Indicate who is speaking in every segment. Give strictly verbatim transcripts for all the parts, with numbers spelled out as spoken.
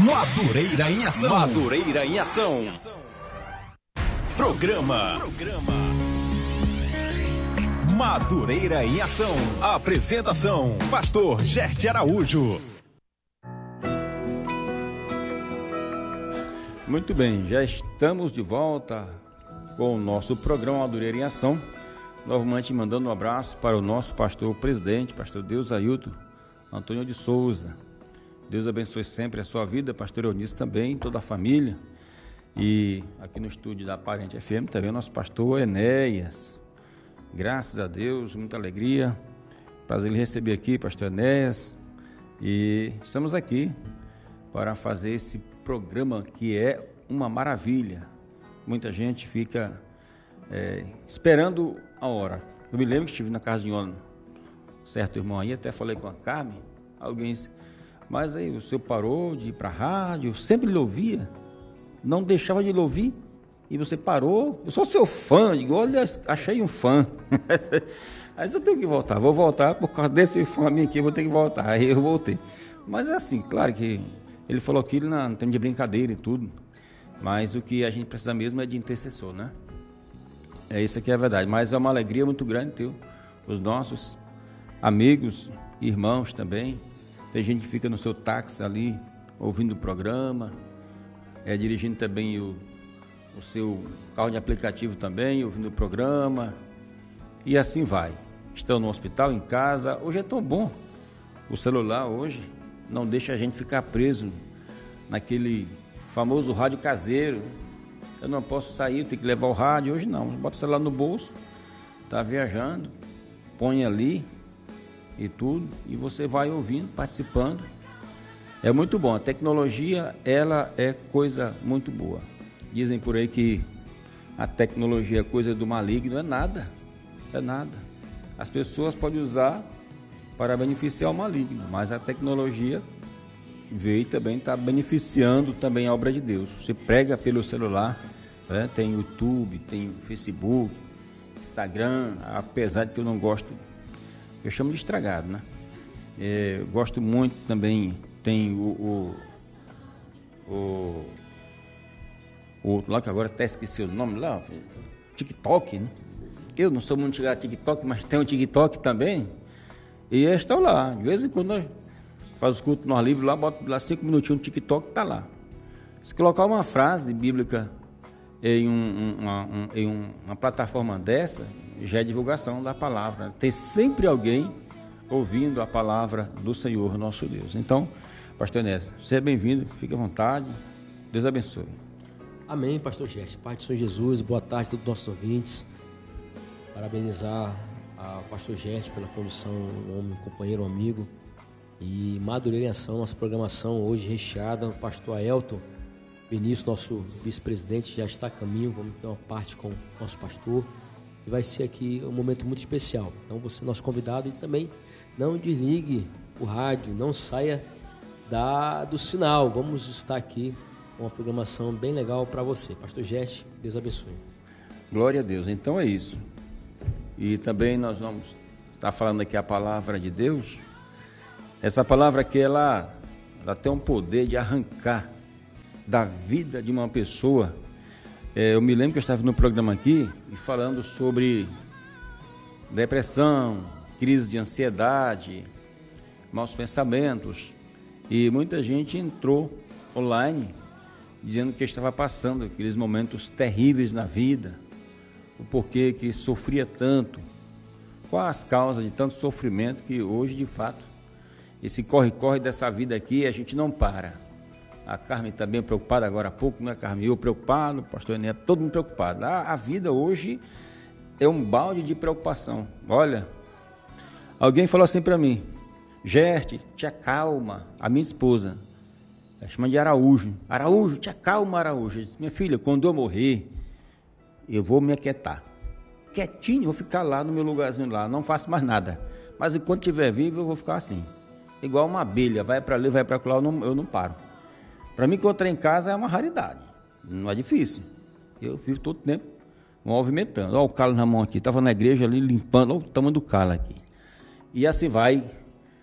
Speaker 1: Madureira em Ação. Madureira em Ação. Programa. Programa. Madureira em Ação. Apresentação: Pastor Gerte Araújo.
Speaker 2: Muito bem, já estamos de volta com o nosso programa Madureira em Ação. Novamente mandando um abraço para o nosso pastor presidente, pastor Deus Ailton Antônio de Souza. Deus abençoe sempre a sua vida, pastor Eunice também, toda a família. E aqui no estúdio da Parente F M também o nosso pastor Enéas. Graças a Deus, muita alegria. Prazer em receber aqui, pastor Enéas. E estamos aqui para fazer esse programa que é uma maravilha. Muita gente fica é, esperando a hora. Eu me lembro que estive na casa de um certo irmão aí, até falei com a Carmen, alguém disse, mas aí o senhor parou de ir para a rádio, eu sempre lhe ouvia, não deixava de lhe ouvir, e você parou, eu sou seu fã, digo, olha, achei um fã. Aí eu tenho que voltar, vou voltar, por causa desse fã aqui, eu vou ter que voltar, aí eu voltei. Mas é assim, claro que ele falou aquilo não tem de brincadeira e tudo, mas o que a gente precisa mesmo é de intercessor, né? É isso aqui é a verdade, mas é uma alegria muito grande ter os nossos amigos, irmãos também. Tem gente que fica no seu táxi ali, ouvindo o programa, é, dirigindo também o, o seu carro de aplicativo também, ouvindo o programa, e assim vai. Estão no hospital, em casa, hoje é tão bom. O celular hoje não deixa a gente ficar preso naquele famoso rádio caseiro. Eu não posso sair, eu tenho que levar o rádio. Hoje não, bota o celular no bolso, tá viajando, põe ali e tudo, e você vai ouvindo, participando. É muito bom, a tecnologia, ela é coisa muito boa. Dizem por aí que a tecnologia é coisa do maligno, é nada, é nada. As pessoas podem usar para beneficiar o maligno, mas a tecnologia veio e também está beneficiando também a obra de Deus. Você prega pelo celular, né? Tem YouTube, tem Facebook, Instagram, apesar de que eu não gosto, eu chamo de estragado, né? É, eu gosto muito também, tem o, o, o, o outro lá, que agora até esqueci o nome lá, TikTok, né? Eu não sou muito chegado a TikTok, mas tem o TikTok também, e eles estão lá, de vez em quando nós faz os cultos no ar livre lá, bota lá cinco minutinhos no TikTok, tá lá. Se colocar uma frase bíblica em, um, uma, um, em um, uma plataforma dessa, já é divulgação da palavra. Tem sempre alguém ouvindo a palavra do Senhor nosso Deus. Então, pastor Enéas, seja bem-vindo, fique à vontade, Deus abençoe.
Speaker 3: Amém, pastor Gerte. Pai do Senhor Jesus, boa tarde a todos os nossos ouvintes. Parabenizar ao pastor Gerte pela condução, um homem, um companheiro, um amigo. E Madureira em Ação, nossa programação hoje recheada. O pastor Ailton Vinícius, nosso vice-presidente, já está a caminho. Vamos ter uma parte com o nosso pastor. E vai ser aqui um momento muito especial. Então você é nosso convidado e também não desligue o rádio, não saia da, do sinal. Vamos estar aqui com uma programação bem legal para você. Pastor Gerte, Deus abençoe.
Speaker 2: Glória a Deus. Então é isso. E também nós vamos estar falando aqui a palavra de Deus. Essa palavra aqui, ela, ela tem um poder de arrancar da vida de uma pessoa. É, eu me lembro que eu estava no programa aqui e falando sobre depressão, crise de ansiedade, maus pensamentos. E muita gente entrou online dizendo que estava passando aqueles momentos terríveis na vida, o porquê que sofria tanto, quais as causas de tanto sofrimento que hoje, de fato, esse corre-corre dessa vida aqui, a gente não para. A Carmen está bem preocupada agora há pouco, né, Carmen? Eu preocupado, o pastor Enéas, todo mundo preocupado. A, a vida hoje é um balde de preocupação. Olha, alguém falou assim para mim, Gerte, te acalma, a minha esposa, ela chama de Araújo. Araújo, te acalma, Araújo. Eu disse, minha filha, quando eu morrer, eu vou me aquietar. Quietinho, vou ficar lá no meu lugarzinho lá, não faço mais nada. Mas enquanto estiver vivo, eu vou ficar assim. Igual uma abelha, vai para ali, vai para lá, eu não, eu não paro. Para mim, encontrar em casa é uma raridade, não é difícil. Eu fico todo tempo movimentando. Olha o calo na mão aqui, estava na igreja ali limpando, olha o tamanho do calo aqui. E assim vai,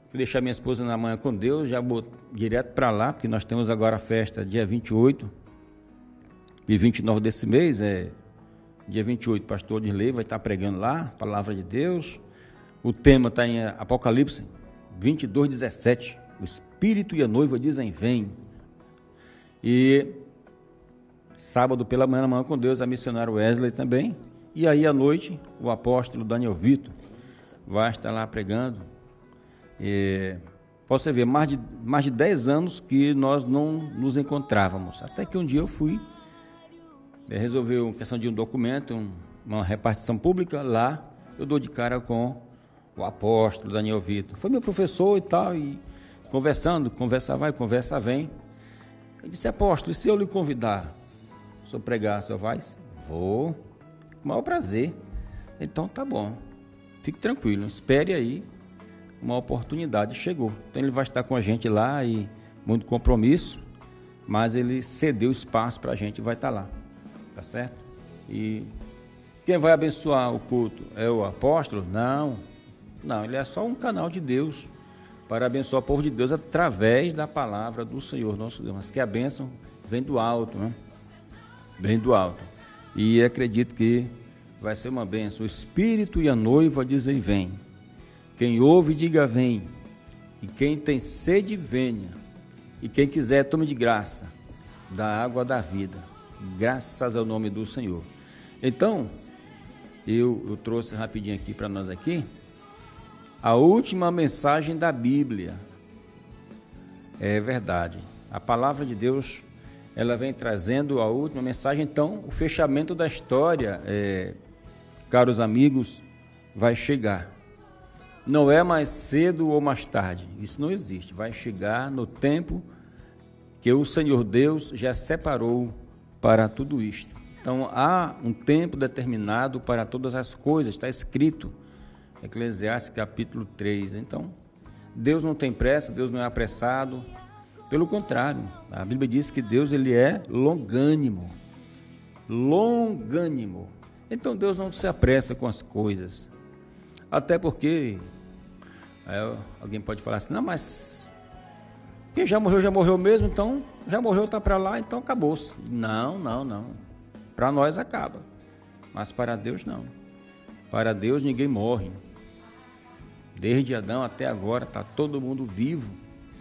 Speaker 2: fui deixar minha esposa na manhã com Deus, já vou direto para lá, porque nós temos agora a festa dia vinte e oito e vinte e nove desse mês, é dia vinte e oito, pastor Dirley vai estar pregando lá, palavra de Deus. O tema está em Apocalipse vinte e dois, dezessete. O Espírito e a noiva dizem vem. E sábado pela manhã, na manhã com Deus, a missionária Wesley também. E aí à noite, o apóstolo Daniel Vitor vai estar lá pregando. E, pode você ver, mais de, mais de dez anos que nós não nos encontrávamos. Até que um dia eu fui, é, resolveu uma questão de um documento, um, uma repartição pública, lá eu dou de cara com o apóstolo Daniel Vitor. Foi meu professor e tal, e conversando, conversa vai, conversa vem. Eu disse, apóstolo, e se eu lhe convidar, se o senhor pregar, o senhor vai? Vou, com o maior prazer. Então tá bom, fique tranquilo, espere aí, uma oportunidade chegou. Então ele vai estar com a gente lá, e muito compromisso, mas ele cedeu espaço para a gente e vai estar lá, tá certo? E quem vai abençoar o culto é o apóstolo? Não, não, ele é só um canal de Deus para abençoar o povo de Deus através da palavra do Senhor nosso Deus, mas que a bênção vem do alto, né? Vem do alto. E acredito que vai ser uma bênção. O Espírito e a noiva dizem vem. Quem ouve, diga vem. E quem tem sede, venha. E quem quiser, tome de graça da água da vida. Graças ao nome do Senhor. Então, eu, eu trouxe rapidinho aqui para nós aqui a última mensagem da Bíblia. É verdade. A palavra de Deus, ela vem trazendo a última mensagem. Então, o fechamento da história, é, caros amigos, vai chegar. Não é mais cedo ou mais tarde. Isso não existe. Vai chegar no tempo que o Senhor Deus já separou para tudo isto. Então, há um tempo determinado para todas as coisas. Está escrito Eclesiastes capítulo três. Então, Deus não tem pressa, Deus não é apressado. Pelo contrário, a Bíblia diz que Deus, ele é longânimo. Longânimo. Então, Deus não se apressa com as coisas. Até porque, aí, alguém pode falar assim, não, mas quem já morreu, já morreu mesmo, então, já morreu, está para lá, então acabou-se. Não, não, não. Para nós acaba, mas para Deus não. Para Deus ninguém morre. Desde Adão até agora está todo mundo vivo.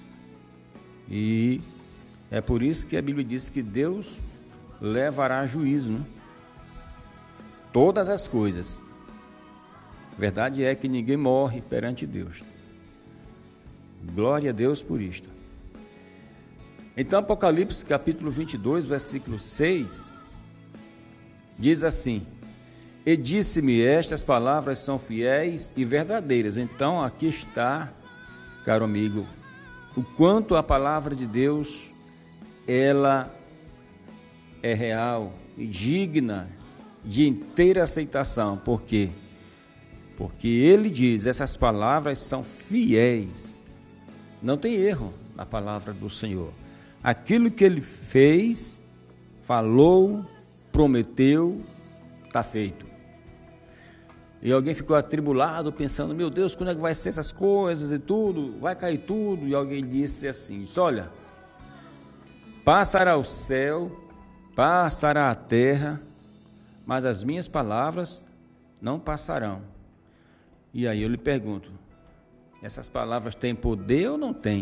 Speaker 2: E é por isso que a Bíblia diz que Deus levará a juízo, né? Todas as coisas. A verdade é que ninguém morre perante Deus. Glória a Deus por isto. Então, Apocalipse capítulo vinte e dois, versículo seis, diz assim: e disse-me, estas palavras são fiéis e verdadeiras. Então, aqui está, caro amigo, o quanto a palavra de Deus, ela é real e digna de inteira aceitação. Por quê? Porque ele diz, essas palavras são fiéis. Não tem erro na palavra do Senhor. Aquilo que ele fez, falou, prometeu, está feito. E alguém ficou atribulado, pensando, meu Deus, quando é que vai ser essas coisas e tudo? Vai cair tudo? E alguém disse assim, disse, olha, passará o céu, passará a terra, mas as minhas palavras não passarão. E aí eu lhe pergunto, essas palavras têm poder ou não têm?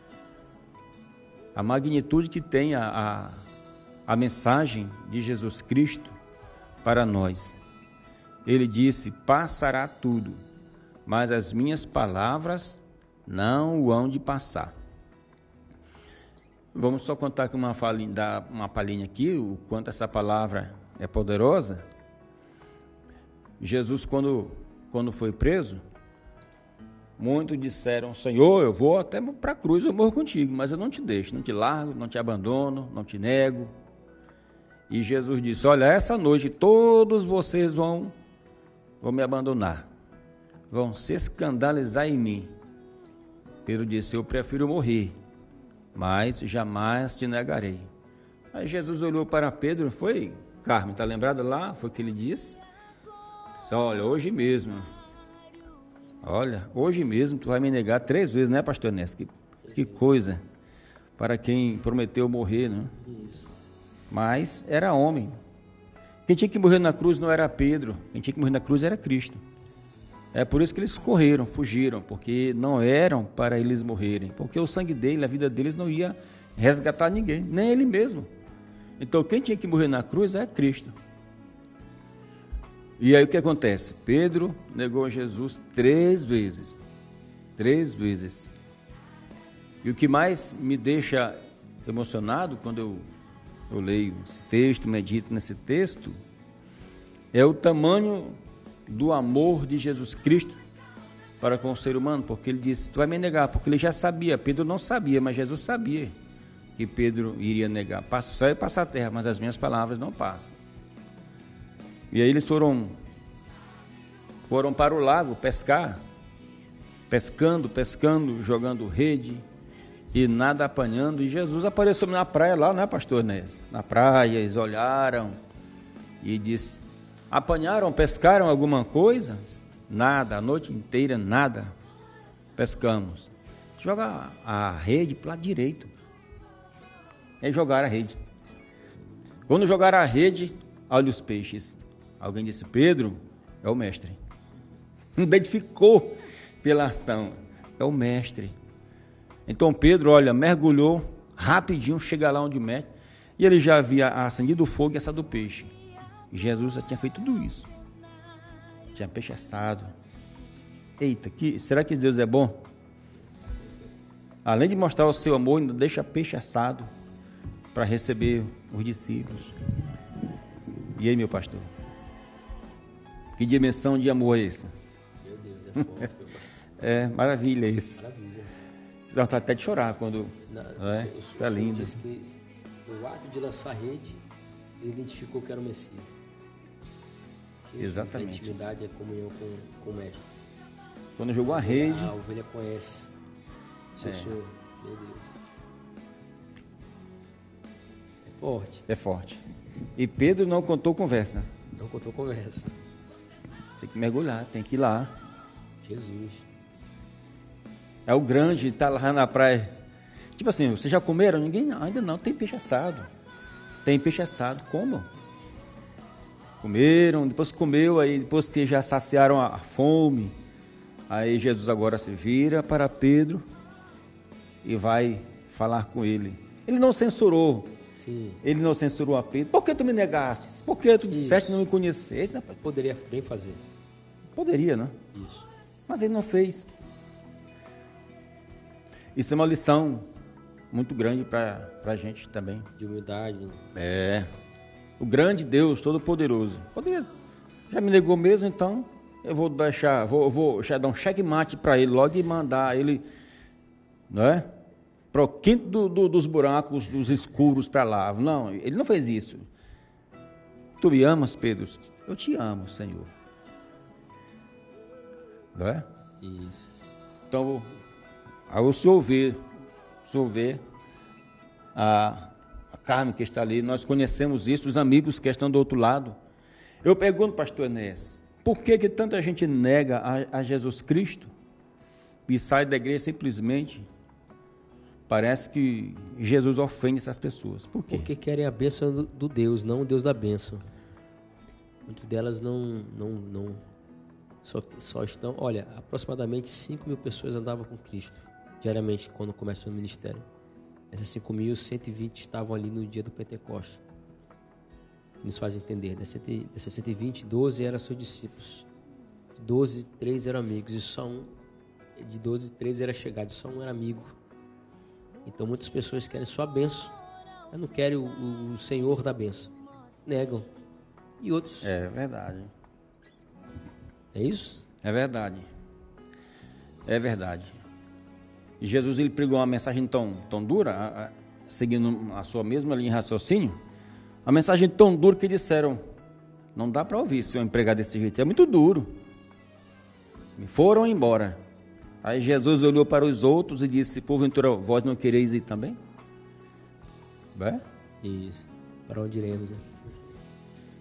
Speaker 2: A magnitude que tem a, a, a mensagem de Jesus Cristo para nós. Ele disse, passará tudo, mas as minhas palavras não o hão de passar. Vamos só contar aqui uma, falinha, dar uma palhinha aqui, o quanto essa palavra é poderosa. Jesus, quando, quando foi preso, muitos disseram, Senhor, eu vou até para a cruz, eu morro contigo, mas eu não te deixo, não te largo, não te abandono, não te nego. E Jesus disse, olha, essa noite todos vocês vão, vão me abandonar, vão se escandalizar em mim. Pedro disse, eu prefiro morrer, mas jamais te negarei. Aí Jesus olhou para Pedro, foi, Carmen, está lembrado lá? Foi o que ele disse? Disse, olha, hoje mesmo, Olha, hoje mesmo tu vai me negar três vezes, né, pastor Ernesto? Que, que coisa. Para quem prometeu morrer, né?
Speaker 3: Isso.
Speaker 2: Mas era homem. Quem tinha que morrer na cruz não era Pedro. Quem tinha que morrer na cruz era Cristo. É por isso que eles correram, fugiram, porque não eram para eles morrerem. Porque o sangue dele, a vida deles não ia resgatar ninguém, nem ele mesmo. Então quem tinha que morrer na cruz é Cristo. E aí o que acontece? Pedro negou Jesus três vezes. Três vezes. E o que mais me deixa emocionado quando eu, eu leio esse texto, medito nesse texto, é o tamanho do amor de Jesus Cristo para com o ser humano, porque ele disse, tu vai me negar, porque ele já sabia, Pedro não sabia, mas Jesus sabia que Pedro iria negar. Passa o céu e passa a terra, mas as minhas palavras não passam. E aí eles foram, foram para o lago pescar, pescando, pescando, jogando rede e nada apanhando. E Jesus apareceu na praia lá, não é, pastor Nés? Na praia, eles olharam e disse, apanharam, pescaram alguma coisa? Nada, a noite inteira nada, pescamos. Joga a rede para o lado direito. Aí jogaram a rede. Quando jogaram a rede, olha os peixes. Alguém disse, Pedro, é o mestre. Identificou pela ação, é o mestre. Então Pedro, olha, mergulhou, rapidinho, chega lá onde o mestre, e ele já havia acendido o fogo e assado o peixe. E Jesus já tinha feito tudo isso. Tinha peixe assado. Eita, que, será que Deus é bom? Além de mostrar o seu amor, ainda deixa peixe assado para receber os discípulos. E aí, meu pastor? Que dimensão de amor é essa?
Speaker 3: Meu Deus, é forte, meu pastor.
Speaker 2: É, maravilha isso.
Speaker 3: Maravilha.
Speaker 2: Dá vontade até de chorar quando...
Speaker 3: Na,
Speaker 2: é,
Speaker 3: o,
Speaker 2: isso é lindo.
Speaker 3: Diz que no ato de lançar a rede, ele identificou que era o Messias. Isso,
Speaker 2: exatamente.
Speaker 3: A intimidade é comunhão com, com o mestre.
Speaker 2: Quando jogou a rede...
Speaker 3: A ovelha conhece o seu
Speaker 2: é.
Speaker 3: Senhor. Meu Deus. É forte.
Speaker 2: É forte. E Pedro não contou conversa.
Speaker 3: Não contou conversa.
Speaker 2: Tem que mergulhar, tem que ir lá.
Speaker 3: Jesus.
Speaker 2: É o grande, tá lá na praia. Tipo assim, vocês já comeram? Ninguém ainda não. Tem peixe assado. Tem peixe assado. Como? Comeram, depois comeu, aí depois que já saciaram a, a fome, aí Jesus agora se vira para Pedro e vai falar com ele. Ele não censurou.
Speaker 3: Sim.
Speaker 2: Ele não censurou a Pedro. Por que tu me negaste? Por que tu disseste que não me conheceste?
Speaker 3: Poderia bem fazer.
Speaker 2: Poderia, né?
Speaker 3: Isso.
Speaker 2: Mas ele não fez. Isso é uma lição muito grande para a gente também.
Speaker 3: De humildade.
Speaker 2: É. O grande Deus Todo-Poderoso. Poderia. Já me negou mesmo, então eu vou deixar, vou, vou já dar um checkmate para ele logo e mandar ele, não é? Para o quinto do, do, dos buracos, dos escuros para lá. Não, ele não fez isso. Tu me amas, Pedro? Eu te amo, Senhor. Não é?
Speaker 3: Isso.
Speaker 2: Então, ao senhor ver, o senhor ver a, a carne que está ali, nós conhecemos isso, os amigos que estão do outro lado. Eu pergunto, pastor Enéas, por que que tanta gente nega a, a Jesus Cristo e sai da igreja simplesmente? Parece que Jesus ofende essas pessoas. Por quê?
Speaker 3: Porque querem a bênção do, do Deus, não o Deus da bênção. Muitas delas não, não, não só, só estão... Olha, aproximadamente cinco mil pessoas andavam com Cristo diariamente quando começou o ministério. Essas cinco mil, cento e vinte estavam ali no dia do Pentecostes. Nos faz entender. Dessas cento e vinte, doze eram seus discípulos. De doze, três eram amigos. E só um... De doze, três era chegado. Só um era amigo. Então muitas pessoas querem só a bênção, mas não querem o, o Senhor da bênção. Negam. E outros...
Speaker 2: É verdade.
Speaker 3: É isso?
Speaker 2: É verdade. É verdade. E Jesus, ele pregou uma mensagem tão, tão dura, a, a, seguindo a sua mesma linha de raciocínio, uma mensagem tão dura que disseram, não dá para ouvir se eu empregar desse jeito, é muito duro. Me foram embora. Aí Jesus olhou para os outros e disse, porventura, vós não quereis ir também? É?
Speaker 3: Isso. Para onde iremos? Né?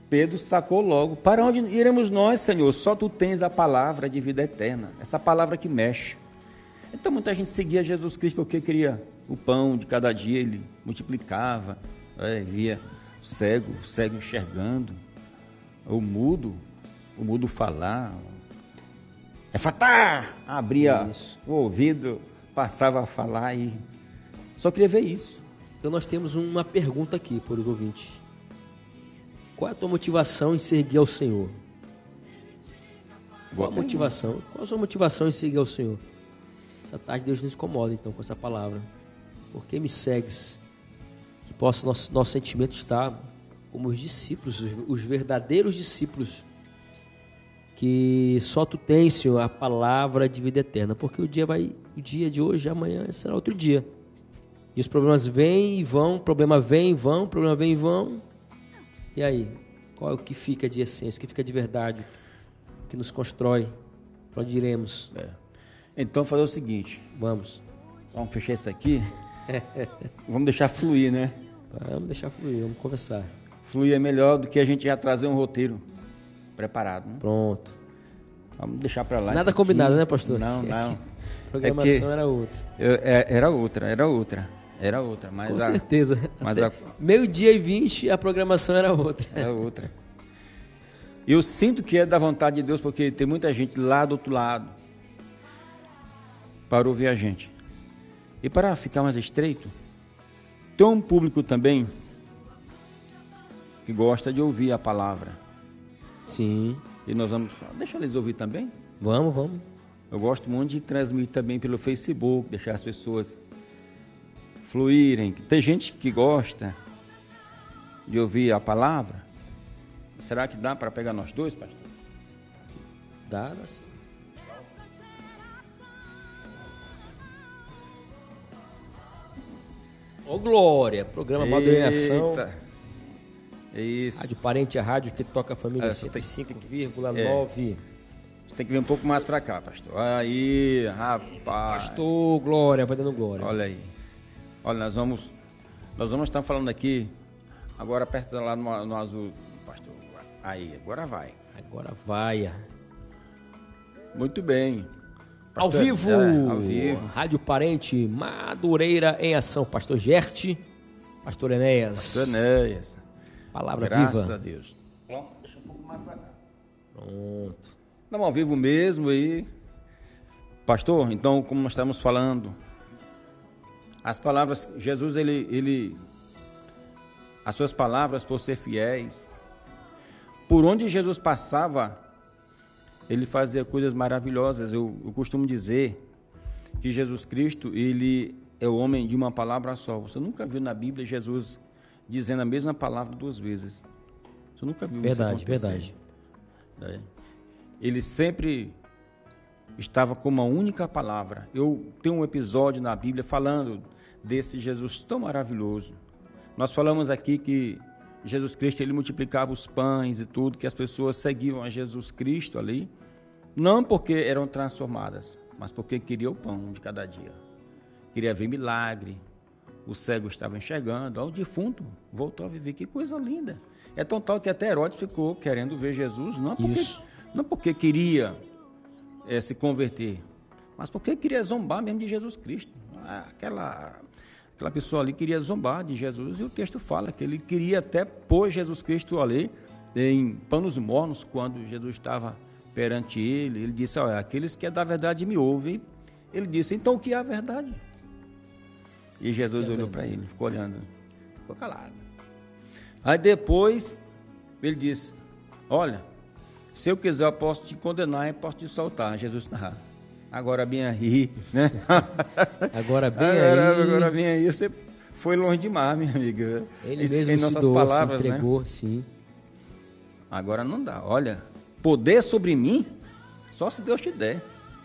Speaker 2: Pedro sacou logo, para onde iremos nós, Senhor? Só tu tens a palavra de vida eterna, essa palavra que mexe. Então muita gente seguia Jesus Cristo porque queria o pão de cada dia, ele multiplicava, é, via o cego, o cego enxergando, o mudo, o mudo falar, é fatar, abria isso. O ouvido, passava a falar e só queria ver isso.
Speaker 3: Então nós temos uma pergunta aqui para os ouvintes. Qual é a tua motivação em seguir ao Senhor? Qual a motivação? Qual a sua motivação em seguir ao Senhor? Essa tarde Deus nos incomoda então com essa palavra. Por que me segues? Que possa nosso, nosso sentimento estar como os discípulos, os, os verdadeiros discípulos. Que só tu tens, Senhor, a palavra de vida eterna. Porque o dia vai, o dia de hoje, amanhã será outro dia. E os problemas vêm e vão, problema vem e vão, problema vem e vão. E aí, qual é o que fica de essência, o que fica de verdade, o que nos constrói, para onde iremos?
Speaker 2: É. Então, fazer o seguinte.
Speaker 3: Vamos.
Speaker 2: Vamos fechar isso aqui. Vamos deixar fluir, né?
Speaker 3: Vamos deixar fluir, vamos conversar.
Speaker 2: Fluir é melhor do que a gente já trazer um roteiro preparado, né?
Speaker 3: Pronto.
Speaker 2: Vamos deixar para lá.
Speaker 3: Nada combinado, aqui, né, pastor?
Speaker 2: Não, não.
Speaker 3: A programação é que era outra.
Speaker 2: Eu, é, era outra, era outra. Era outra, mas
Speaker 3: com
Speaker 2: a,
Speaker 3: certeza.
Speaker 2: Mas a,
Speaker 3: meio-dia e vinte, a programação era outra.
Speaker 2: Era outra. E eu sinto que é da vontade de Deus, porque tem muita gente lá do outro lado para ouvir a gente. E para ficar mais estreito, tem um público também que gosta de ouvir a palavra.
Speaker 3: Sim.
Speaker 2: E nós vamos... Deixa eles ouvir também?
Speaker 3: Vamos, vamos.
Speaker 2: Eu gosto muito de transmitir também pelo Facebook, deixar as pessoas fluírem. Tem gente que gosta de ouvir a palavra. Será que dá para pegar nós dois, pastor?
Speaker 3: Dá, dá sim. Ô oh, Glória, programa Maduração.
Speaker 2: Isso.
Speaker 3: Rádio Parente, a rádio que toca a família, é, cento e cinco vírgula nove.
Speaker 2: É. Tem que vir um pouco mais para cá, pastor. Aí, rapaz.
Speaker 3: Pastor Glória, vai dando glória.
Speaker 2: Olha aí. Olha, nós vamos, nós vamos estar falando aqui, agora perto lá no, no azul, pastor. Aí, agora vai.
Speaker 3: Agora vai.
Speaker 2: Muito bem.
Speaker 3: Pastor, ao vivo,
Speaker 2: é, ao vivo.
Speaker 3: Rádio Parente, Madureira em Ação. Pastor Gerte, Pastor Enéas.
Speaker 2: Pastor Enéas.
Speaker 3: Palavra
Speaker 2: Graças
Speaker 3: viva.
Speaker 2: Graças a Deus. Pronto, deixa um pouco mais pra cá.
Speaker 3: Pronto.
Speaker 2: Estamos ao vivo mesmo aí. Pastor, então, como nós estamos falando, as palavras, Jesus, ele, ele, as suas palavras, por ser fiéis, por onde Jesus passava, ele fazia coisas maravilhosas. Eu, eu costumo dizer que Jesus Cristo, ele é o homem de uma palavra só. Você nunca viu na Bíblia Jesus dizendo a mesma palavra duas vezes. Você nunca viu
Speaker 3: verdade,
Speaker 2: isso acontecer.
Speaker 3: Verdade,
Speaker 2: verdade. Ele sempre estava com uma única palavra. Eu tenho um episódio na Bíblia falando desse Jesus tão maravilhoso. Nós falamos aqui que Jesus Cristo, ele multiplicava os pães e tudo, que as pessoas seguiam a Jesus Cristo ali, não porque eram transformadas, mas porque queriam o pão de cada dia. Queria ver milagre, o cego estava enxergando, ó, o defunto voltou a viver, que coisa linda. É tão tal que até Herodes ficou querendo ver Jesus, não porque, não porque queria é, se converter, mas porque queria zombar mesmo de Jesus Cristo. Aquela... Aquela pessoa ali queria zombar de Jesus, e o texto fala que ele queria até pôr Jesus Cristo ali em panos mornos quando Jesus estava perante ele. Ele disse, olha, aqueles que é da verdade me ouvem. Ele disse, então o que é a verdade? E Jesus olhou para ele, ficou olhando, ficou calado. Aí depois ele disse, olha, se eu quiser eu posso te condenar e posso te soltar. Jesus está... Agora bem aí, né?
Speaker 3: Agora bem
Speaker 2: agora,
Speaker 3: aí.
Speaker 2: Agora bem aí, você foi longe demais, minha amiga.
Speaker 3: Ele
Speaker 2: Isso,
Speaker 3: mesmo
Speaker 2: em
Speaker 3: se
Speaker 2: nossas
Speaker 3: doou,
Speaker 2: palavras,
Speaker 3: se entregou,
Speaker 2: né?
Speaker 3: Sim.
Speaker 2: Agora não dá. Olha, poder sobre mim, só se Deus te der.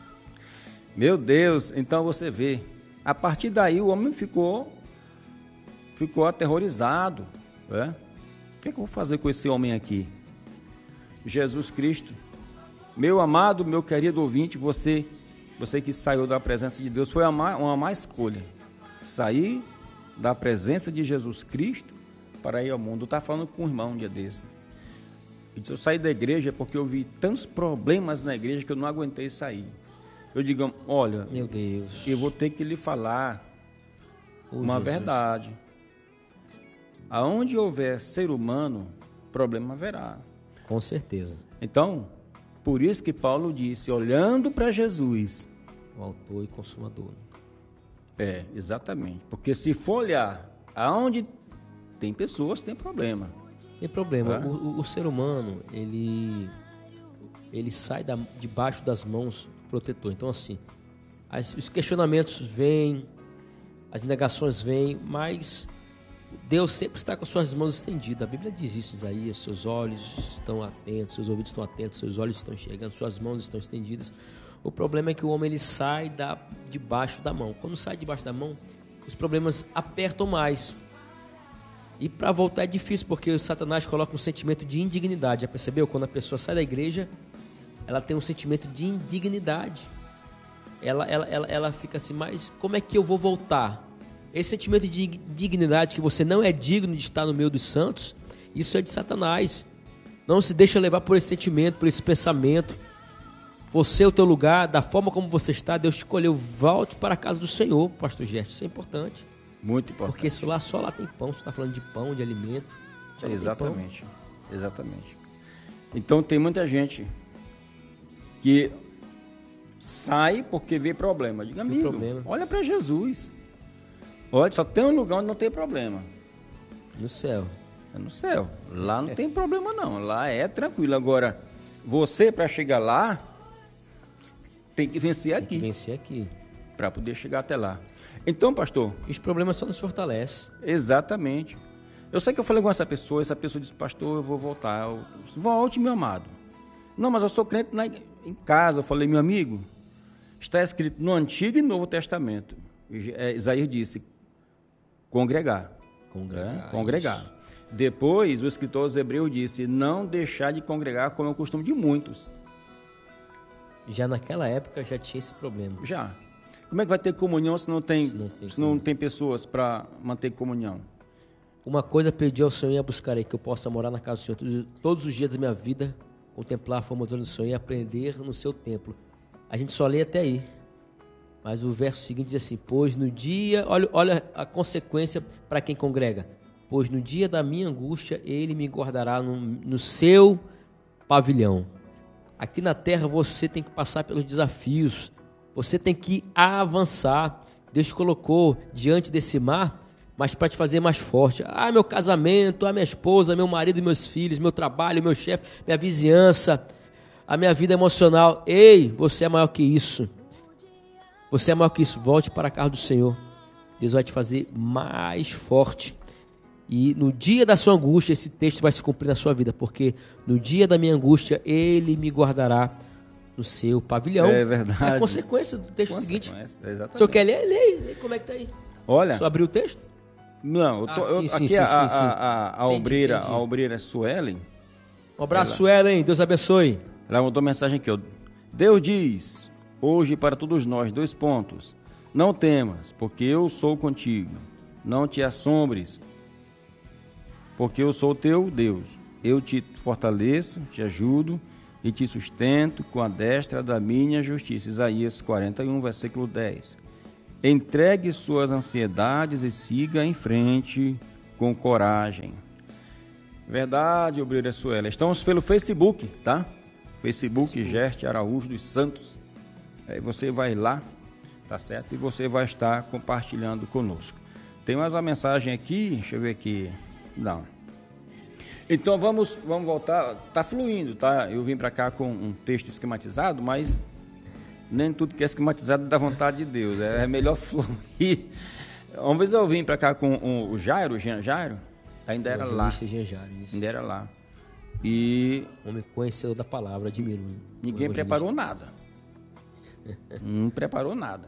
Speaker 2: Meu Deus, então você vê. A partir daí o homem ficou, ficou aterrorizado. Né? O que, é que eu vou fazer com esse homem aqui? Jesus Cristo, meu amado, meu querido ouvinte, você... Você que saiu da presença de Deus, foi uma, uma má escolha. Sair da presença de Jesus Cristo para ir ao mundo. Está falando com um irmão um dia desse. Ele disse, eu saí da igreja porque eu vi tantos problemas na igreja que eu não aguentei sair. Eu digo, olha,
Speaker 3: meu Deus,
Speaker 2: eu vou ter que lhe falar
Speaker 3: oh,
Speaker 2: uma
Speaker 3: Jesus.
Speaker 2: verdade. Aonde houver ser humano, problema haverá.
Speaker 3: Com certeza.
Speaker 2: Então, por isso que Paulo disse, olhando para Jesus.
Speaker 3: O autor e consumador.
Speaker 2: É, exatamente. Porque se for olhar aonde tem pessoas, tem problema.
Speaker 3: Tem problema.
Speaker 2: É.
Speaker 3: O, o, o ser humano, ele, ele sai da, debaixo das mãos do protetor. Então, assim, as, os questionamentos vêm, as negações vêm, mas Deus sempre está com suas mãos estendidas. A Bíblia diz isso, Isaías, seus olhos estão atentos, seus ouvidos estão atentos, seus olhos estão enxergando, suas mãos estão estendidas. O problema é que o homem ele sai da, debaixo da mão. Quando sai debaixo da mão, os problemas apertam mais. E para voltar é difícil, porque o Satanás coloca um sentimento de indignidade. Já percebeu? Quando a pessoa sai da igreja, ela tem um sentimento de indignidade. Ela, ela, ela, ela fica assim, mas como é que eu vou voltar? Esse sentimento de dignidade, que você não é digno de estar no meio dos santos, isso é de Satanás. Não se deixa levar por esse sentimento, por esse pensamento. Você, o teu lugar, da forma como você está, Deus te escolheu. Volte para a casa do Senhor, pastor Gerson. Isso é importante.
Speaker 2: Muito importante.
Speaker 3: Porque se lá, só lá tem pão. Você está falando de pão, de alimento.
Speaker 2: É, exatamente. Exatamente. Então tem muita gente que sai porque vê problema. Diga, amigo, problema. Olha para Jesus. Olha, só tem um lugar onde não tem problema.
Speaker 3: No céu.
Speaker 2: É no céu. Lá não é. tem problema não. Lá é tranquilo. Agora, você para chegar lá, tem que vencer aqui.
Speaker 3: Tem que vencer aqui.
Speaker 2: Para poder chegar até lá. Então, pastor...
Speaker 3: Os problemas só nos fortalecem.
Speaker 2: Exatamente. Eu sei que eu falei com essa pessoa, essa pessoa disse, pastor, eu vou voltar. Eu, volte, meu amado. Não, mas eu sou crente na, em casa. Eu falei, meu amigo, está escrito no Antigo e Novo Testamento. Isaías disse, congregar.
Speaker 3: Congregar.
Speaker 2: É, congregar. Depois, o escritor aos Hebreus disse, não deixar de congregar como é o costume de muitos.
Speaker 3: Já naquela época já tinha esse problema.
Speaker 2: Já. Como é que vai ter comunhão se não tem, se não tem, se não tem pessoas para manter comunhão?
Speaker 3: Uma coisa pedi ao Senhor e a buscarei, que eu possa morar na casa do Senhor todos, todos os dias da minha vida, contemplar a forma do Senhor e aprender no seu templo. A gente só lê até aí. Mas o verso seguinte diz assim, pois no dia... Olha, olha a consequência para quem congrega. Pois no dia da minha angústia, ele me guardará no, no seu pavilhão. Aqui na terra você tem que passar pelos desafios, você tem que avançar. Deus te colocou diante desse mar, mas para te fazer mais forte. Ah, meu casamento, a minha esposa, meu marido e meus filhos, meu trabalho, meu chefe, minha vizinhança, a minha vida emocional. Ei, você é maior que isso. Você é maior que isso. Volte para a casa do Senhor. Deus vai te fazer mais forte. E no dia da sua angústia, esse texto vai se cumprir na sua vida, porque no dia da minha angústia, Ele me guardará no seu pavilhão.
Speaker 2: É verdade. É
Speaker 3: a consequência do texto
Speaker 2: consequência,
Speaker 3: seguinte.
Speaker 2: Exatamente.
Speaker 3: O senhor quer ler? Lê. Como é que tá aí?
Speaker 2: Olha.
Speaker 3: Só abriu o texto?
Speaker 2: Não, eu tô,
Speaker 3: ah, sim,
Speaker 2: eu,
Speaker 3: sim,
Speaker 2: aqui
Speaker 3: sim,
Speaker 2: a,
Speaker 3: sim,
Speaker 2: a,
Speaker 3: sim.
Speaker 2: a, a,
Speaker 3: Entendi,
Speaker 2: obreira,
Speaker 3: entendi.
Speaker 2: a obreira Suelen.
Speaker 3: Um abraço, Suelen. Deus abençoe.
Speaker 2: Ela mandou mensagem aqui, ó. Deus diz, hoje para todos nós, dois pontos. Não temas, porque eu sou contigo. Não te assombres, porque eu sou teu Deus. Eu te fortaleço, te ajudo e te sustento com a destra da minha justiça. Isaías quarenta e um, versículo dez. Entregue suas ansiedades e siga em frente com coragem. Verdade, obreira Suela. Estamos pelo Facebook, tá? Facebook, Facebook. Gerte Araújo dos Santos. Aí você vai lá, tá certo? E você vai estar compartilhando conosco. Tem mais uma mensagem aqui, deixa eu ver aqui. Não. Então vamos, vamos voltar. Tá fluindo, tá? Eu vim para cá com um texto esquematizado, mas nem tudo que é esquematizado dá vontade de Deus. É melhor fluir. Uma vez eu vim para cá com um, o Jairo, o Jean Jairo, ainda era lá.
Speaker 3: Jean Jairo, isso.
Speaker 2: Ainda era lá. E
Speaker 3: homem conhecedor da palavra, admiro.
Speaker 2: Ninguém preparou nada. Não preparou nada.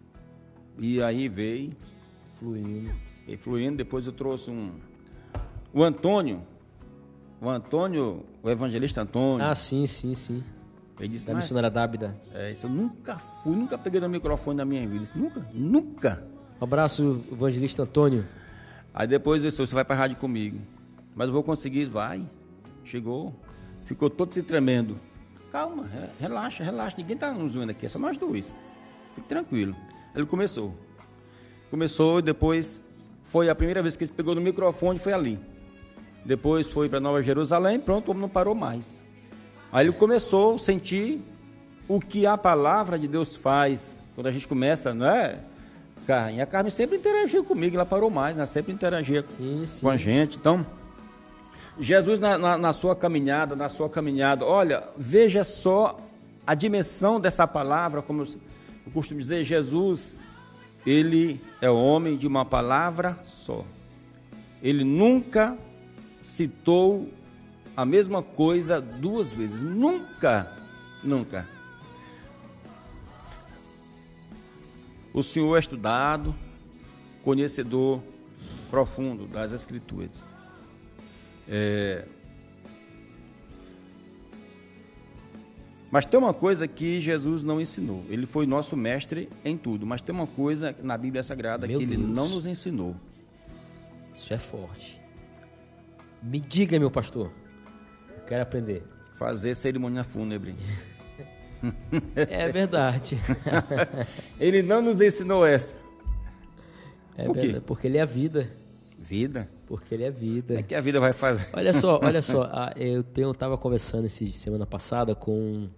Speaker 2: E aí veio
Speaker 3: fluindo.
Speaker 2: E fluindo, depois eu trouxe um o Antônio, o Antônio, o evangelista Antônio.
Speaker 3: Ah, sim, sim, sim.
Speaker 2: Ele disse,
Speaker 3: da missionária Dábida.
Speaker 2: É, isso eu nunca fui, nunca peguei no microfone na minha vida. Ele disse, nunca, nunca.
Speaker 3: Um abraço, evangelista Antônio.
Speaker 2: Aí depois ele disse, você vai para a rádio comigo. Mas eu vou conseguir, vai. Chegou. ficou todo se tremendo. Calma, relaxa, relaxa, ninguém está nos vendo aqui, é só nós dois. Fique tranquilo. Ele começou. Começou e depois foi a primeira vez que ele pegou no microfone, foi ali. Depois foi para Nova Jerusalém, pronto, o homem não parou mais. Aí ele começou a sentir o que a palavra de Deus faz. Quando a gente começa, não é, Carmen? A Carmen sempre interagia comigo, ela parou mais, ela sempre interagia sim, sim. com a gente. Então, Jesus na, na, na sua caminhada, na sua caminhada, olha, veja só a dimensão dessa palavra, como eu, eu costumo dizer, Jesus, ele é homem de uma palavra só. Ele nunca citou a mesma coisa duas vezes, nunca, nunca. O Senhor é estudado, conhecedor profundo das Escrituras. É... Mas tem uma coisa que Jesus não ensinou. Ele foi nosso mestre em tudo, mas tem uma coisa na Bíblia Sagrada meu que Deus. Ele não nos ensinou.
Speaker 3: Isso é forte. Me diga, meu pastor. Eu quero aprender.
Speaker 2: Fazer cerimônia fúnebre.
Speaker 3: É verdade.
Speaker 2: Ele não nos ensinou essa.
Speaker 3: É Por verdade, quê? Porque ele é a vida.
Speaker 2: Vida?
Speaker 3: Porque ele é vida.
Speaker 2: É que a vida vai fazer.
Speaker 3: Olha só, olha só. Eu tenho, estava conversando esse semana passada com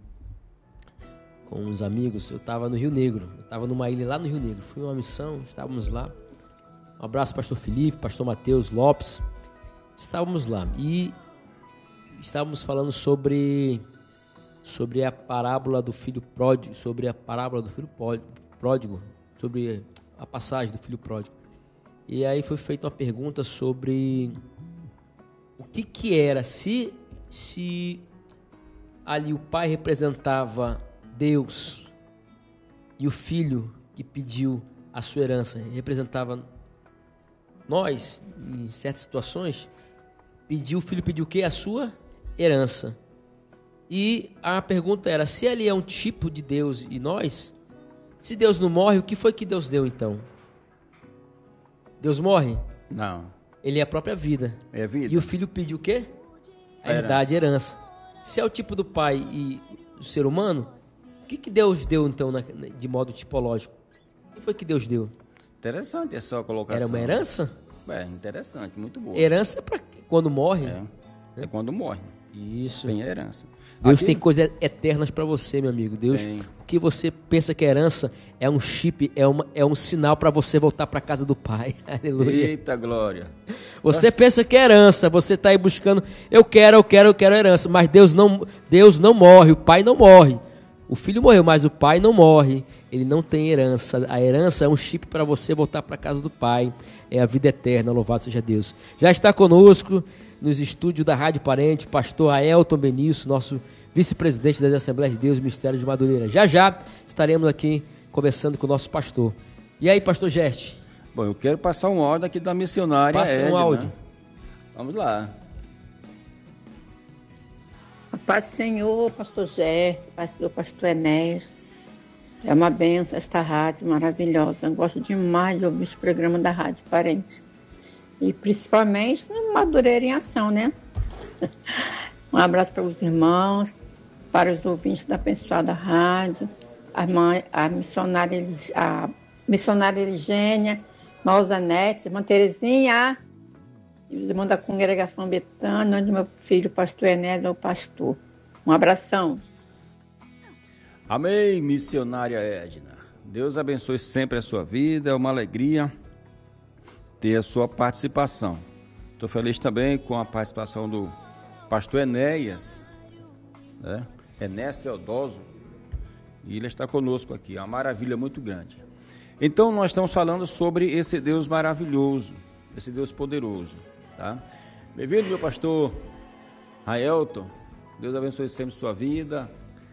Speaker 3: com uns amigos. Eu estava no Rio Negro. Eu estava numa ilha lá no Rio Negro. Fui uma missão, estávamos lá. Um abraço, pastor Felipe, pastor Mateus Lopes. Estávamos lá e estávamos falando sobre sobre a parábola do filho pródigo, sobre a parábola do filho pródigo, sobre a passagem do filho pródigo. E aí foi feita uma pergunta sobre o que que era, se, se ali o pai representava Deus e o filho que pediu a sua herança representava nós, em certas situações, pediu, o filho pediu o quê? A sua herança. E a pergunta era, se ele é um tipo de Deus e nós, se Deus não morre, o que foi que Deus deu então? Deus morre?
Speaker 2: Não.
Speaker 3: Ele é a própria vida.
Speaker 2: É a vida.
Speaker 3: E o filho pediu o quê? A, a herdade, herança. herança. Se é o tipo do pai e o ser humano, o que, que Deus deu então na, de modo tipológico? O que foi que Deus deu?
Speaker 2: Interessante essa colocação.
Speaker 3: Era uma herança?
Speaker 2: É, interessante, muito boa.
Speaker 3: Herança é para quando morre?
Speaker 2: É, é quando morre.
Speaker 3: Isso.
Speaker 2: Tem a herança.
Speaker 3: Deus
Speaker 2: Aqui,
Speaker 3: tem coisas eternas para você, meu amigo. Deus, tem. O que você pensa que é herança é um chip, é, uma, é um sinal para você voltar para casa do Pai. Aleluia.
Speaker 2: Eita glória.
Speaker 3: Você ah. pensa que é herança, você está aí buscando, eu quero, eu quero, eu quero herança, mas Deus não, Deus não morre, o Pai não morre. O filho morreu, mas o pai não morre. Ele não tem herança. A herança é um chip para você voltar para a casa do Pai. É a vida eterna, louvado seja Deus. Já está conosco nos estúdios da Rádio Parente, pastor Aelton Benício, nosso vice-presidente das Assembleias de Deus e Ministério de Madureira. Já já estaremos aqui conversando com o nosso pastor. E aí, pastor Gerte?
Speaker 2: Bom, eu quero passar um áudio aqui da missionária
Speaker 3: Passa
Speaker 2: Edna.
Speaker 3: um áudio.
Speaker 2: Vamos lá.
Speaker 4: A paz do Senhor, pastor Gerte, paz do Senhor, pastor Enéas. É uma bênção esta rádio maravilhosa. Eu gosto demais de ouvir esse programa da Rádio Parente. E principalmente no Madureira em Ação, né? Um abraço para os irmãos, para os ouvintes da abençoada rádio, a, mãe, a missionária, a missionária Eligênia, irmã Zanete, irmã Terezinha, e os irmãos da congregação Betânia, onde meu filho, o pastor Enéas, é o pastor. Um abração.
Speaker 2: Amém, missionária Edna. Deus abençoe sempre a sua vida, é uma alegria ter a sua participação. Estou feliz também com a participação do pastor Enéas, né? Enéas Teodoso, e ele está conosco aqui, é uma maravilha muito grande. Então nós estamos falando sobre esse Deus maravilhoso, esse Deus poderoso, tá? Bem-vindo, meu pastor Aelton, Deus abençoe sempre sua vida,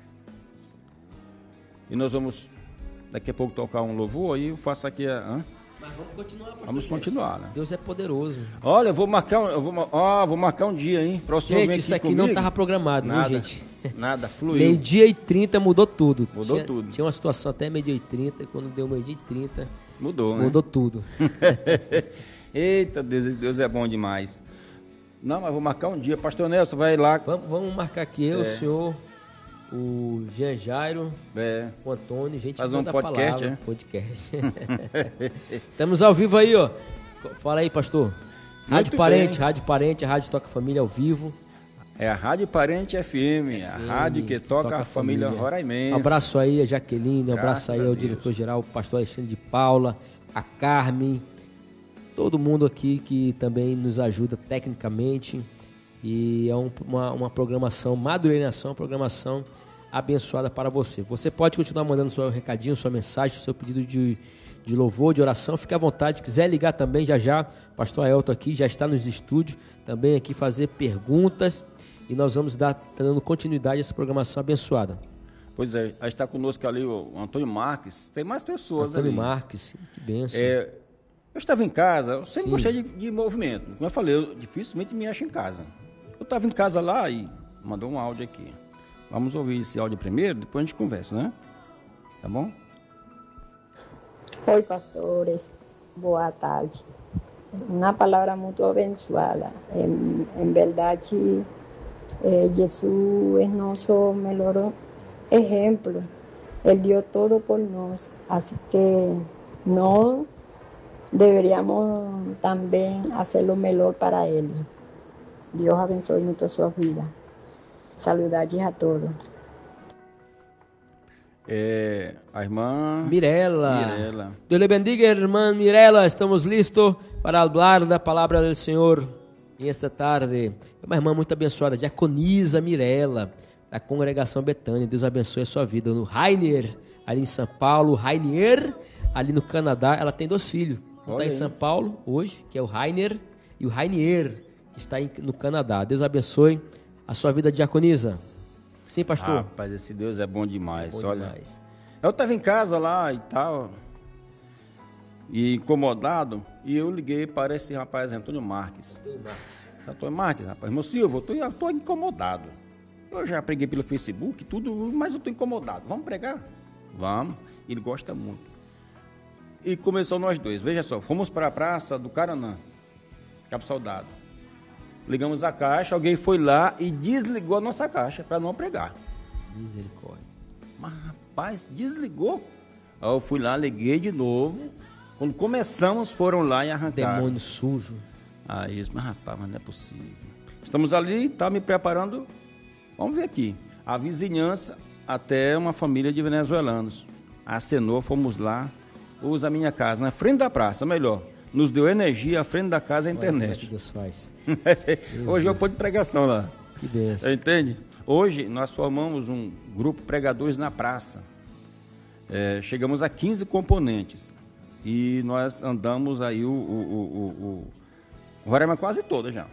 Speaker 2: e nós vamos daqui a pouco tocar um louvor, aí eu faço aqui a... Hã?
Speaker 3: Mas vamos continuar, pastor.
Speaker 2: Vamos continuar, né?
Speaker 3: Deus é poderoso.
Speaker 2: Olha, eu vou marcar, eu vou, ó, vou marcar um dia, hein? Pra
Speaker 3: gente, isso aqui, aqui não estava programado,
Speaker 2: nada,
Speaker 3: viu, gente?
Speaker 2: Nada, fluiu.
Speaker 3: Meio-dia e trinta mudou tudo.
Speaker 2: Mudou
Speaker 3: tinha,
Speaker 2: tudo.
Speaker 3: Tinha uma situação até meio-dia e trinta, quando deu meio-dia e trinta...
Speaker 2: Mudou, né?
Speaker 3: Mudou tudo.
Speaker 2: Eita, Deus, Deus é bom demais. Não, mas vou marcar um dia. Pastor Nelson, vai lá.
Speaker 3: Vamos, vamos marcar aqui, eu,
Speaker 2: É.
Speaker 3: o senhor, o Jean Jairo,
Speaker 2: É.
Speaker 3: o Antônio, gente
Speaker 2: Faz um
Speaker 3: manda a
Speaker 2: podcast,
Speaker 3: palavra,
Speaker 2: é?
Speaker 3: podcast. Estamos ao vivo aí, ó. Fala aí, pastor. Rádio
Speaker 2: Muito
Speaker 3: Parente,
Speaker 2: bem.
Speaker 3: Rádio Parente, a Rádio Toca Família ao vivo.
Speaker 2: É a Rádio Parente F M, a rádio que toca, a família roraimense.
Speaker 3: Um abraço aí a Jaqueline, um abraço
Speaker 2: Graças
Speaker 3: aí
Speaker 2: a
Speaker 3: ao
Speaker 2: Deus.
Speaker 3: diretor-geral, o pastor Alexandre de Paula, a Carmen, todo mundo aqui que também nos ajuda tecnicamente. E é um- uma, uma programação, Madureira em Ação, uma programação abençoada para você. Você pode continuar mandando seu recadinho, sua mensagem, seu pedido de, de louvor, de oração. Fique à vontade, quiser ligar também, já já, o pastor Aelton aqui já está nos estúdios, também aqui fazer perguntas. E nós vamos dar tá dando continuidade a essa programação abençoada.
Speaker 2: Pois é, aí está conosco ali o Antônio Marques, tem mais pessoas
Speaker 3: Antônio
Speaker 2: ali.
Speaker 3: Marques, que bênção.
Speaker 2: É, eu estava em casa, eu sempre
Speaker 3: Sim.
Speaker 2: gostei de, de movimento. Como eu falei, eu dificilmente me acho em casa. Eu estava em casa lá e mandou um áudio aqui. Vamos ouvir esse áudio primeiro, depois a gente conversa, né? Tá bom?
Speaker 5: Oi, pastores. Boa tarde. Uma palavra muito abençoada. Em, em verdade, eh, Jesus é nosso melhor exemplo. Ele deu todo por nós. Assim que nós deveríamos também fazer o melhor para Ele. Deus abençoe muito a sua vida. Saudades a todos.
Speaker 2: É, a irmã
Speaker 3: Mirela.
Speaker 2: Mirela.
Speaker 3: Deus lhe bendiga, irmã Mirela. Estamos listos para falar da palavra do Senhor esta tarde. É uma irmã muito abençoada, Diaconisa Mirela, da congregação Betânia. Deus abençoe a sua vida. No Rainier, ali em São Paulo. Rainier, ali no Canadá. Ela tem dois filhos. Um está
Speaker 2: Olha
Speaker 3: em
Speaker 2: aí.
Speaker 3: São Paulo hoje, que é o Rainier, e o Rainier, que está em- no Canadá. Deus abençoe a sua vida, Diaconisa. Sim, pastor.
Speaker 2: Rapaz, esse Deus é bom demais.
Speaker 3: Bom
Speaker 2: Olha,
Speaker 3: demais.
Speaker 2: eu estava em casa lá e tal, e incomodado, e eu liguei para esse rapaz, Antônio Marques. Antônio Marques, rapaz, meu Silvio, eu estou incomodado. Eu já preguei pelo Facebook, tudo, mas eu estou incomodado. Vamos pregar? Vamos. Ele gosta muito. E começou nós dois. Veja só, fomos para a praça do Caranã, Cabo Soldado. Ligamos a caixa, alguém foi lá e desligou a nossa caixa para não pregar.
Speaker 3: Misericórdia.
Speaker 2: Mas, rapaz, desligou. Aí eu fui lá, liguei de novo. Quando começamos, foram lá e arrancaram.
Speaker 3: Demônio sujo.
Speaker 2: Aí, mas rapaz, mas não é possível. Estamos ali, tá me preparando. Vamos ver aqui. A vizinhança, até uma família de venezuelanos. Acenou, fomos lá. Usa a minha casa, na frente da praça, melhor. Nos deu energia, à frente da casa, a
Speaker 3: Olha o que
Speaker 2: internet.
Speaker 3: Deus faz.
Speaker 2: Hoje eu ponho de pregação lá.
Speaker 3: Que bênção.
Speaker 2: Entende? Hoje nós formamos um grupo pregadores na praça. É, chegamos a quinze componentes. E nós andamos aí o, o, o, o, o Roraima quase toda já.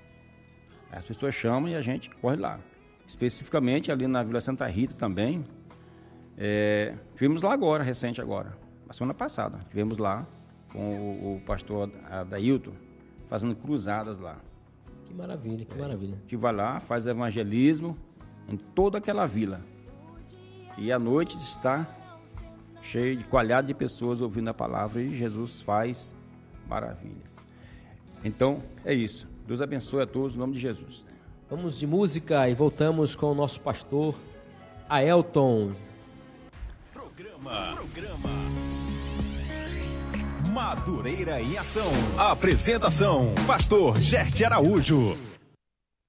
Speaker 2: As pessoas chamam e a gente corre lá. Especificamente ali na Vila Santa Rita também. É, tivemos lá agora, recente agora. Na semana passada. Tivemos lá com o, o pastor Adailton fazendo cruzadas lá.
Speaker 3: Que maravilha, que maravilha.
Speaker 2: A gente vai lá, faz evangelismo em toda aquela vila. E a noite está cheia de coalhada de pessoas ouvindo a palavra e Jesus faz maravilhas. Então, é isso. Deus abençoe a todos, em nome de Jesus.
Speaker 3: Vamos de música e voltamos com o nosso pastor Aelton.
Speaker 1: Programa. Programa. Madureira em Ação. Apresentação: Pastor Gerte Araújo.